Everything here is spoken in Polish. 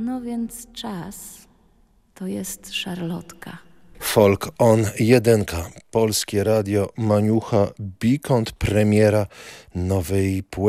No więc czas to jest szarlotka. Folk on 1, Polskie Radio, Maniucha, Bikont, premiera nowej płyty.